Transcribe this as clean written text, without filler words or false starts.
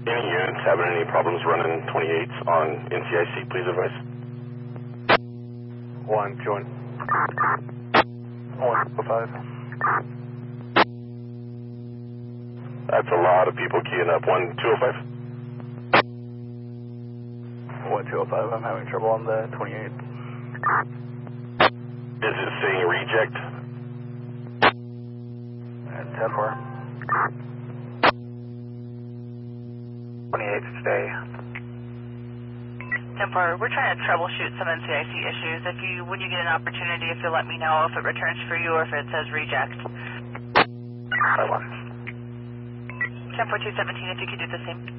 Any units having any problems running 28s on NCIC, please advise. 1, join. 105. That's a lot of people keying up. 1205. 1205, I'm having trouble on the 28. Is it saying reject? And 10-4. 28, stay. 10-4, we're trying to troubleshoot some NCIC issues. When you get an opportunity, if you'll let me know if it returns for you or if it says reject. 5-1. 10-4-217, if you could do the same.